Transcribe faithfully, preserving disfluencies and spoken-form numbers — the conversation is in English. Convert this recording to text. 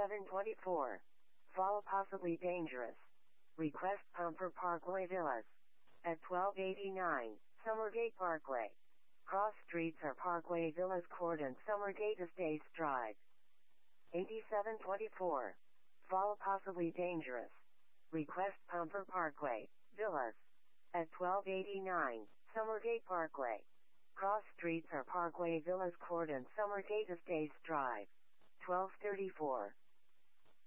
eighty-seven twenty-four. Fall possibly dangerous. Request Pumper Parkway Villas. At twelve eighty-nine, Summergate Parkway. Cross streets are Parkway Villas Court and Summergate Estates Drive. eighty-seven twenty-four. Fall possibly dangerous. Request Pumper Parkway Villas. At twelve eighty-nine, Summergate Parkway. Cross streets are Parkway Villas Court and Summergate Estates Drive. twelve thirty-four.